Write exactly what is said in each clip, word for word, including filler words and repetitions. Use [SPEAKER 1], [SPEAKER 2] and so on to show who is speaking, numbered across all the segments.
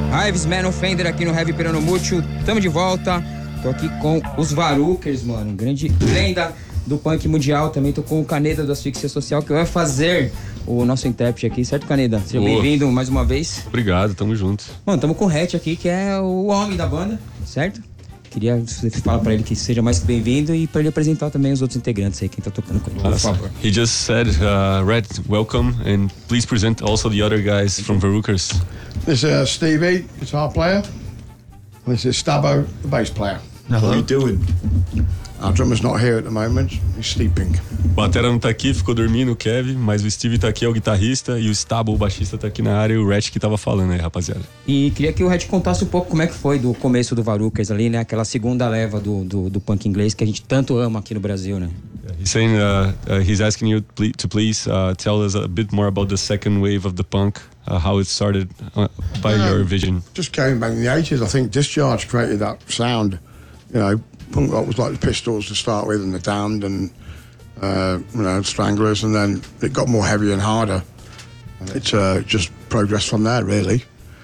[SPEAKER 1] Ives, Man Offender aqui no Heavy Pirano Mútil. Tamo de volta. Tô aqui com os Varukers, mano. Grande lenda do punk mundial. Também tô com o Caneda do Asfixia Social, que vai fazer o nosso intérprete aqui, certo, Caneda? Seja bem-vindo mais uma vez.
[SPEAKER 2] Obrigado, tamo junto.
[SPEAKER 1] Mano, tamo com o Hatch aqui, que é o homem da banda, certo? Queria que você fala pra ele que seja mais que bem-vindo e pra ele apresentar também os outros integrantes aí, quem tá tocando com ele, por favor.
[SPEAKER 2] He just said, uh, Red, welcome, and please present also the other guys from Varukers.
[SPEAKER 3] This is uh, Stevie, guitar player. This is Stabbo, the bass player.
[SPEAKER 4] Hello. How are you doing?
[SPEAKER 3] Our drummer's not here at the moment, he's sleeping.
[SPEAKER 2] O batera não tá aqui, ficou dormindo, o Kevin, mas o Steve tá aqui, é o guitarrista, e o Stabo, o baixista, tá aqui na área, e o Red que tava falando aí, rapaziada.
[SPEAKER 1] E queria que o Red contasse um pouco como é que foi do começo do Varukers ali, né? Aquela segunda leva do, do, do punk inglês que a gente tanto ama aqui no Brasil, né?
[SPEAKER 2] He's saying, uh, uh, he's asking you to please uh, tell us a bit more about the second wave of the punk, uh, how it started uh, by um, your vision.
[SPEAKER 3] Just came back in the eighties, I think Discharge created that sound, you know. Punk rock was like the Pistols to start with, and the Damned, and uh, you know, Stranglers, and then it got more heavy and harder. And it's uh, just progressed from there, really.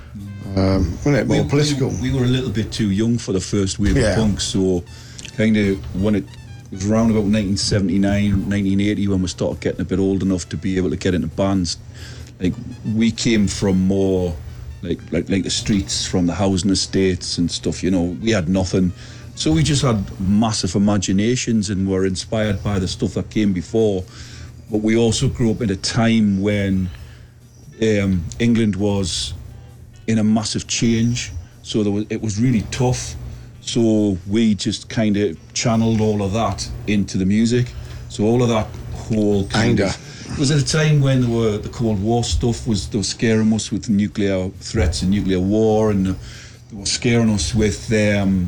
[SPEAKER 3] Um, wasn't it more
[SPEAKER 4] we,
[SPEAKER 3] political?
[SPEAKER 4] We, we were a little bit too young for the first wave
[SPEAKER 3] yeah.
[SPEAKER 4] of punk, so kind of when it was around about nineteen seventy-nine, nineteen eighty, when we started getting a bit old enough to be able to get into bands, like we came from more like like like the streets, from the housing estates and stuff. You know, we had nothing. So we just had massive imaginations and were inspired by the stuff that came before. But we also grew up in a time when um, England was in a massive change. So there was, it was really tough. So we just kind of channeled all of that into the music. So all of that whole kind
[SPEAKER 3] anger.
[SPEAKER 4] Of, it was at a time when there were the Cold War stuff was they were scaring us with nuclear threats and nuclear war, and they were scaring us with um,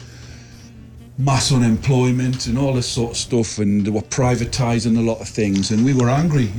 [SPEAKER 4] mass unemployment and all this sort of stuff, and they were privatising a lot of things, and we were angry.